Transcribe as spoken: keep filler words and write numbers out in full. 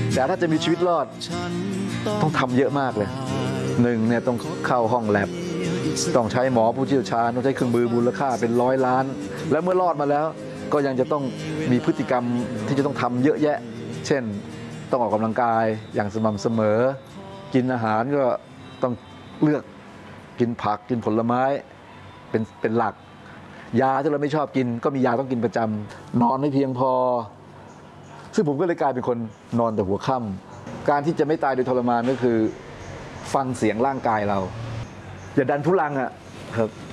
แต่ถ้าจะมีชีวิตรอดต้องทำเยอะมากเลยหนึ่งเนี่ยต้องเข้าห้องแลบต้องใช้หมอผู้เชี่ยวชาญต้องใช้เครื่องมือมูลค่าเป็นร้อยล้านแล้วเมื่อรอดมาแล้วก็ยังจะต้องมีพฤติกรรมที่จะต้องทำเยอะแยะเช่นต้องออกกำลังกายอย่างสม่ำเสมอกินอาหารก็ต้องเลือกกินผักกินผลไม้เป็นเป็นหลักยาที่เราไม่ชอบกินก็มียาต้องกินประจำนอนให้เพียงพอซึ่งผมก็เลยกลายเป็นคนนอนแต่หัวค่ำการที่จะไม่ตายโดยทรมานก็คือฟังเสียงร่างกายเราอย่าดันทุลังอ่ะครับ